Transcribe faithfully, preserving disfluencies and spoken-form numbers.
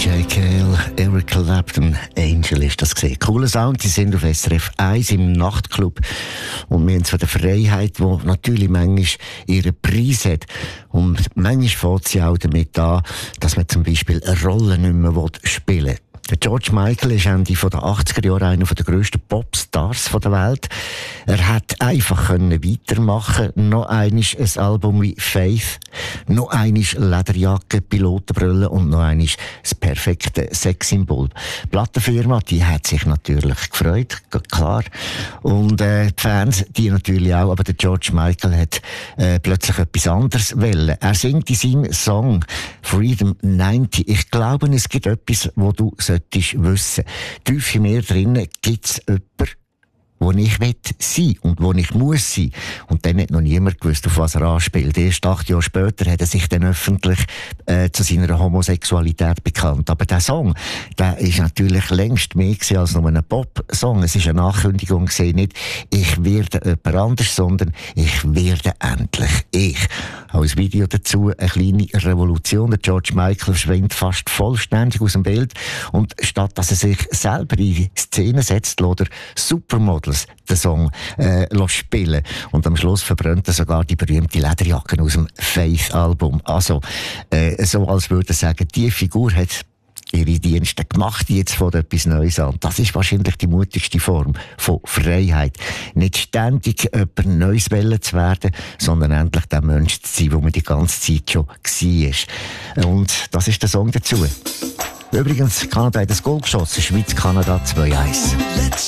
J. Cale, Eric Clapton, Angel ist das gesehen. Cooler Sound, die sind auf S R F eins im Nachtclub. Und wir haben zwar die Freiheit, die natürlich manchmal ihren Preis hat. Und manchmal fängt sie auch damit an, dass man zum Beispiel eine Rolle nicht mehr spielen will. Der George Michael ist Ende der achtziger Jahre einer der grössten Popstars der Welt. Er hat einfach können weitermachen. Noch einmal ein Album wie Faith, noch einmal Lederjacke, Pilotenbrille und noch einmal das perfekte Sexsymbol. Die Plattenfirma, die hat sich natürlich gefreut, klar. Und äh, die Fans, die natürlich auch. Aber der George Michael hat äh, plötzlich etwas anderes wollen. Er singt in seinem Song Freedom neunzig. Ich glaube, es gibt etwas, wo du solltest wissen. Tief in mir drinnen gibt es jemanden, wo ich will sein und wo ich muss sein. Und dann hat noch niemand gewusst, auf was er anspielt. Erst acht Jahre später hat er sich dann öffentlich äh, zu seiner Homosexualität bekannt. Aber der Song, der ist natürlich längst mehr gewesen als nur ein Pop-Song. Es ist eine Ankündigung gewesen, nicht «Ich werde jemand anders», sondern «Ich werde endlich ich». Als Video dazu eine kleine Revolution. Der George Michael verschwindet fast vollständig aus dem Bild. Und statt dass er sich selber in die Szene setzt, lässt er Supermodels den Song äh, spielen. Und am Schluss verbrennt er sogar die berühmte Lederjacke aus dem Faith-Album. Also, äh, so als würde er sagen, die Figur hat ihre Dienste gemacht, jetzt fängt etwas Neues an. Das ist wahrscheinlich die mutigste Form von Freiheit. Nicht ständig jemand Neues wollen zu werden, sondern endlich der Mensch zu sein, wo man die ganze Zeit schon war. Und das ist der Song dazu. Übrigens, Kanada hat das Goal geschossen, Schweiz, Kanada zwei eins.